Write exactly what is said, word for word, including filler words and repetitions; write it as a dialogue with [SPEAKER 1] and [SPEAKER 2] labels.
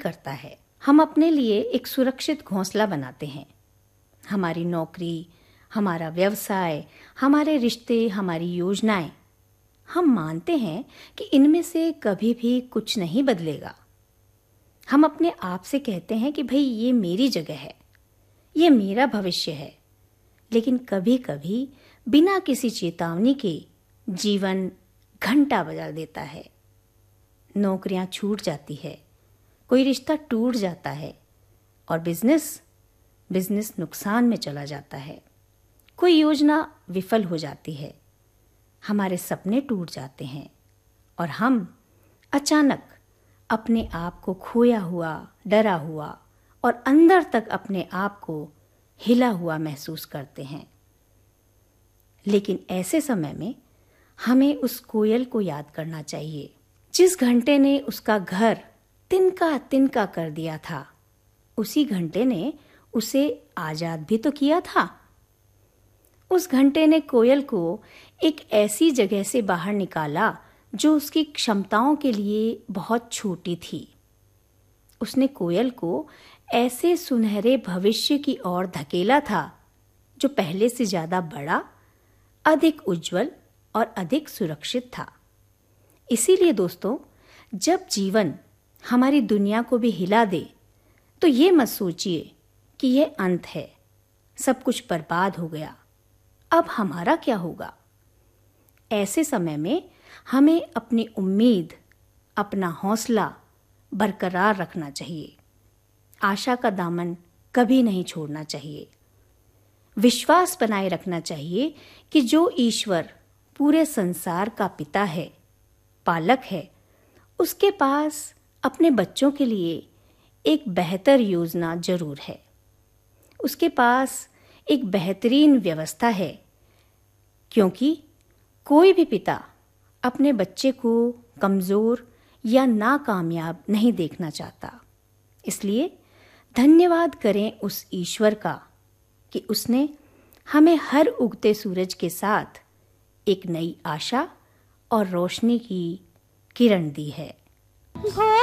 [SPEAKER 1] करता है। हम अपने लिए एक सुरक्षित घोंसला बनाते हैं। हमारी नौकरी, हमारा व्यवसाय, हमारे रिश्ते, हमारी योजनाएं, हम मानते हैं कि इनमें से कभी भी कुछ नहीं बदलेगा। हम अपने आप से कहते हैं कि भाई ये मेरी जगह है, ये मेरा भविष्य है। लेकिन कभी कभी बिना किसी चेतावनी के जीवन घंटा बजा देता है। नौकरियां छूट जाती है, कोई रिश्ता टूट जाता है और बिजनेस बिजनेस नुकसान में चला जाता है। कोई योजना विफल हो जाती है, हमारे सपने टूट जाते हैं और हम अचानक अपने आप को खोया हुआ, डरा हुआ और अंदर तक अपने आप को हिला हुआ महसूस करते हैं। लेकिन ऐसे समय में हमें उस कोयल को याद करना चाहिए जिस घंटे ने उसका घर तिनका तिनका कर दिया था। उसी घंटे ने उसे आजाद भी तो किया था। उस घंटे ने कोयल को एक ऐसी जगह से बाहर निकाला जो उसकी क्षमताओं के लिए बहुत छोटी थी। उसने कोयल को ऐसे सुनहरे भविष्य की ओर धकेला था जो पहले से ज्यादा बड़ा, अधिक उज्जवल और अधिक सुरक्षित था। इसीलिए दोस्तों, जब जीवन हमारी दुनिया को भी हिला दे तो ये मत सोचिए कि यह अंत है, सब कुछ बर्बाद हो गया, अब हमारा क्या होगा। ऐसे समय में हमें अपनी उम्मीद, अपना हौसला बरकरार रखना चाहिए। आशा का दामन कभी नहीं छोड़ना चाहिए। विश्वास बनाए रखना चाहिए कि जो ईश्वर पूरे संसार का पिता है, पालक है, उसके पास अपने बच्चों के लिए एक बेहतर योजना जरूर है। उसके पास एक बेहतरीन व्यवस्था है, क्योंकि कोई भी पिता अपने बच्चे को कमजोर या नाकामयाब नहीं देखना चाहता। इसलिए धन्यवाद करें उस ईश्वर का कि उसने हमें हर उगते सूरज के साथ एक नई आशा और रोशनी की किरण दी है।